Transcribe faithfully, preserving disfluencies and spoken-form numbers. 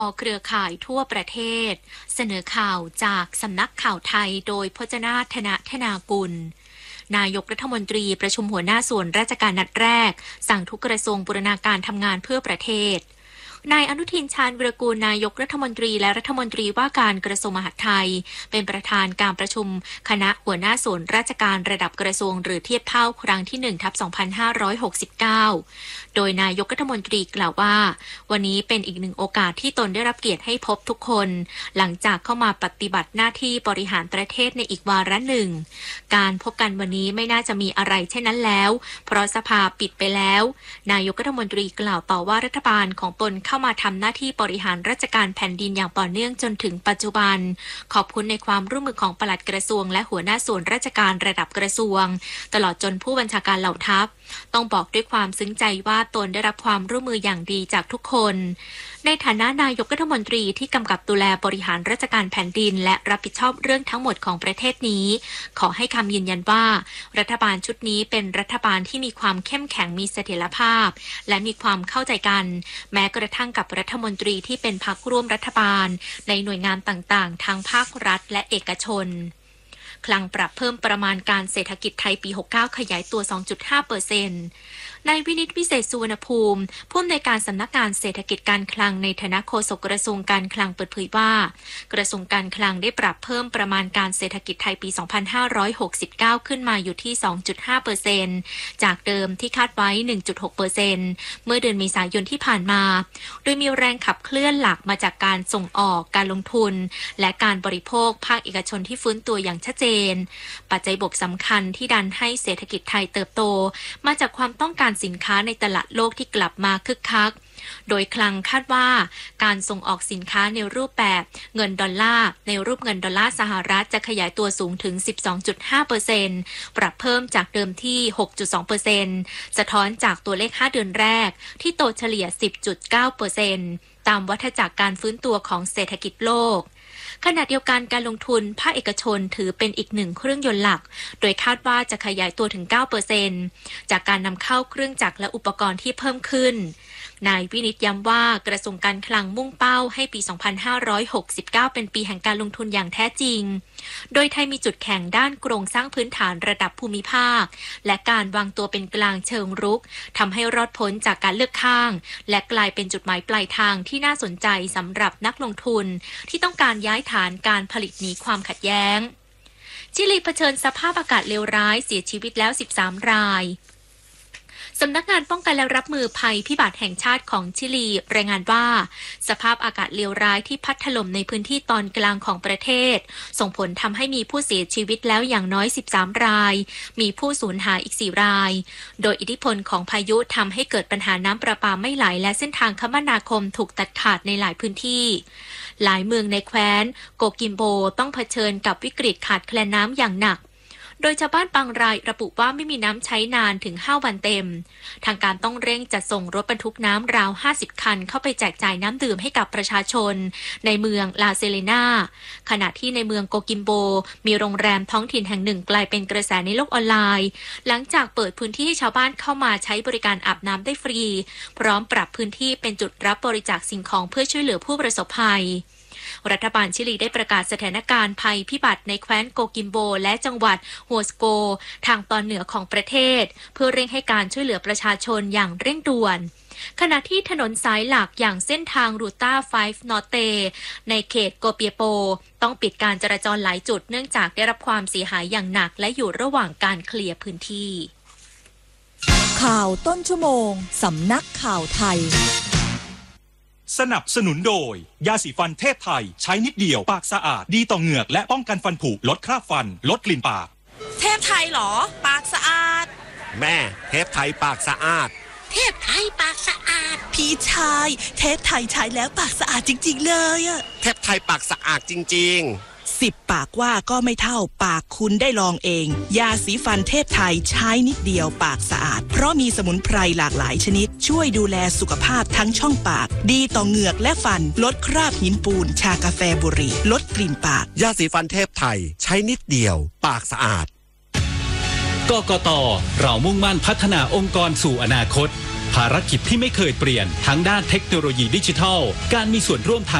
เครือข่ายทั่วประเทศเสนอข่าวจากสำนักข่าวไทยโดยพจนาธนธนากุลนายกรัฐมนตรีประชุมหัวหน้าส่วนราชการนัดแรกสั่งทุกกระทรวงบูรณาการทำงานเพื่อประเทศนายอนุทินชาญวิรากูลนายกรัฐมนตรีและรัฐมนตรีว่าการกระทรวงมหาดไทยเป็นประธานการประชุมคณะหัวหน้าส่วนราชการระดับกระทรวงหรือเทียบเท่าครั้งที่ หนึ่งทับสองพันห้าร้อยหกสิบเก้า โดยนายกรัฐมนตรีกล่าวว่าวันนี้เป็นอีกหนึ่งโอกาสที่ตนได้รับเกียรติให้พบทุกคนหลังจากเข้ามาปฏิบัติหน้าที่บริหารประเทศในอีกวาระหนึ่งการพบกันวันนี้ไม่น่าจะมีอะไรเช่นนั้นแล้วเพราะสภาปิดไปแล้วนายกรัฐมนตรีกล่าวต่อว่ารัฐบาลของตนเข้ามาทำหน้าที่บริหารราชการแผ่นดินอย่างต่อเนื่องจนถึงปัจจุบันขอบคุณในความร่วมมือของปลัดกระทรวงและหัวหน้าส่วนราชการระดับกระทรวงตลอดจนผู้บัญชาการเหล่าทัพต้องบอกด้วยความซึ้งใจว่าตนได้รับความร่วมมืออย่างดีจากทุกคนในฐานะนายกรัฐมนตรีที่กำกับดูแลบริหารราชการแผ่นดินและรับผิดชอบเรื่องทั้งหมดของประเทศนี้ขอให้คำยืนยันว่ารัฐบาลชุดนี้เป็นรัฐบาลที่มีความเข้มแข็งมีเสถียรภาพและมีความเข้าใจกันแม้กระทั่งกับรัฐมนตรีที่เป็นพรรคร่วมรัฐบาลในหน่วยงานต่างๆทั้งภาครัฐและเอกชนคลังปรับเพิ่มประมาณการเศรษฐกิจไทยปีหกสิบเก้าขยายตัว สองจุดห้าเปอร์เซ็นต์ นายวินิตวิเศษสุวรรณภูมิผู้อำนวยการสำนักงานเศรษฐกิจการคลังในฐานะโฆษกกระทรวงการคลังเปิดเผยว่ากระทรวงการคลังได้ปรับเพิ่มประมาณการเศรษฐกิจไทยปี สองพันห้าร้อยหกสิบเก้า ขึ้นมาอยู่ที่ สองจุดห้าเปอร์เซ็นต์ จากเดิมที่คาดไว้ หนึ่งจุดหกเปอร์เซ็นต์ เมื่อเดือนเมษายนที่ผ่านมาโดยมีแรงขับเคลื่อนหลักมาจากการส่งออกการลงทุนและการบริโภคภาคเอกชนที่ฟื้นตัวอย่างชัดเจนปัจจัยบวกสำคัญที่ดันให้เศรษฐกิจไทยเติบโตมาจากความต้องการสินค้าในตลาดโลกที่กลับมาคึกคักโดยคลังคาดว่าการส่งออกสินค้าในรูปแบบเงินดอลลาร์ในรูปเงินดอลลาร์สหรัฐจะขยายตัวสูงถึง สิบสองจุดห้าเปอร์เซ็นต์ ปรับเพิ่มจากเดิมที่ หกจุดสองเปอร์เซ็นต์ สะท้อนจากตัวเลขห้าเดือนแรกที่โตเฉลี่ย สิบจุดเก้าเปอร์เซ็นต์ ตามวัฏจักรการฟื้นตัวของเศรษฐกิจโลกขณะเดียวกันการลงทุนภาคเอกชนถือเป็นอีกหนึ่งเครื่องยนต์หลักโดยคาดว่าจะขยายตัวถึง เก้าเปอร์เซ็นต์ จากการนำเข้าเครื่องจักรและอุปกรณ์ที่เพิ่มขึ้นนายวินิตย้ำว่ากระทรวงการคลังมุ่งเป้าให้ปี สองพันห้าร้อยหกสิบเก้า เป็นปีแห่งการลงทุนอย่างแท้จริงโดยไทยมีจุดแข็งด้านโครงสร้างพื้นฐานระดับภูมิภาคและการวางตัวเป็นกลางเชิงรุกทำให้รอดพ้นจากการเลือกข้างและกลายเป็นจุดหมายปลายทางที่น่าสนใจสำหรับนักลงทุนที่ต้องการย้ายฐานการผลิตหนีความขัดแย้งชิลีเผชิญสภาพอากาศเลวร้ายเสียชีวิตแล้วสิบสามรายสำนักงานป้องกันและรับมือภัยพิบัติแห่งชาติของชิลีรายงานว่าสภาพอากาศเลวร้ายที่พัดถล่มในพื้นที่ตอนกลางของประเทศส่งผลทำให้มีผู้เสียชีวิตแล้วอย่างน้อยสิบสามรายมีผู้สูญหายอีกสี่รายโดยอิทธิพลของพายุทำให้เกิดปัญหาน้ำประปาไม่ไหลและเส้นทางคมนาคมถูกตัดขาดในหลายพื้นที่หลายเมืองในแคว้นโกกิมโบต้องเผชิญกับวิกฤตขาดแคลนน้ำอย่างหนักโดยชาวบ้านบางรายระบุว่าไม่มีน้ำใช้นานถึงห้าวันเต็มทางการต้องเร่งจัดส่งรถบรรทุกน้ำราวห้าสิบคันเข้าไปแจกจ่ายน้ำดื่มให้กับประชาชนในเมืองลาเซเลนาขณะที่ในเมืองโกกิมโบมีโรงแรมท้องถิ่นแห่งหนึ่งกลายเป็นกระแสในโลกออนไลน์หลังจากเปิดพื้นที่ให้ชาวบ้านเข้ามาใช้บริการอาบน้ำได้ฟรีพร้อมปรับพื้นที่เป็นจุดรับบริจาคสิ่งของเพื่อช่วยเหลือผู้ประสบภัยรัฐบาลชิลีได้ประกาศสถานการณ์ภัยพิบัติในแคว้นโกกิมโบและจังหวัดฮัวสโกทางตอนเหนือของประเทศเพื่อเร่งให้การช่วยเหลือประชาชนอย่างเร่งด่วนขณะที่ถนนสายหลักอย่างเส้นทางรูต้าไฟฟ์นอเตในเขตโกเปียโปต้องปิดการจราจรหลายจุดเนื่องจากได้รับความเสียหายอย่างหนักและอยู่ระหว่างการเคลียร์พื้นที่ข่าวต้นชั่วโมงสำนักข่าวไทยสนับสนุนโดยยาสีฟันเทพไทยใช้นิดเดียวปากสะอาดดีต่อเหงือกและป้องกันฟันผุลดคราบฟันลดกลิ่นปากเทพไทยหรอปากสะอาดแม่เทพไทยปากสะอาดเทพไทยปากสะอาดพี่ชายเทพไทยใช้แล้วปากสะอาดจริงๆเลยอะเทพไทยปากสะอาดจริงๆสิบปากว่าก็ไม่เท่าปากคุณได้ลองเองยาสีฟันเทพไทยใช้นิดเดียวปากสะอาดเพราะมีสมุนไพรหลากหลายชนิดช่วยดูแลสุขภาพทั้งช่องปากดีต่อเหงือกและฟันลดคราบหินปูนชากาแฟบุหรี่ลดกลิ่นปากยาสีฟันเทพไทยใช้นิดเดียวปากสะอาดกกต.เรามุ่งมั่นพัฒนาองค์กรสู่อนาคตภารกิจที่ไม่เคยเปลี่ยนทั้งด้านเทคโนโลยีดิจิทัลการมีส่วนร่วมทาง